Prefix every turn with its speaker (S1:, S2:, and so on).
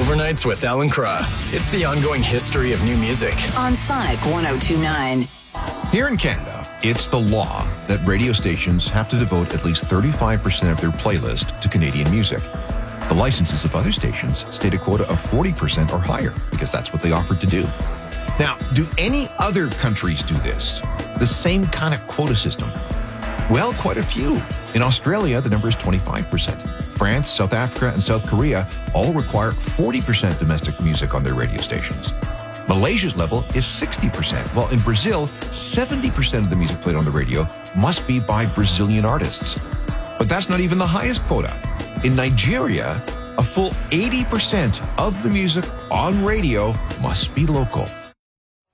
S1: Overnights with Alan Cross. It's the ongoing history of new music.
S2: On Sonic 102.9.
S3: Here in Canada, it's the law that radio stations have to devote at least 35% of their playlist to Canadian music. The licenses of other stations state a quota of 40% or higher because that's what they offered to do. Now, do any other countries do this? The same kind of quota system? Well, quite a few. In Australia, the number is 25%. France, South Africa, and South Korea all require 40% domestic music on their radio stations. Malaysia's level is 60%, while in Brazil, 70% of the music played on the radio must be by Brazilian artists. But that's not even the highest quota. In Nigeria, a full 80% of the music on radio must be local.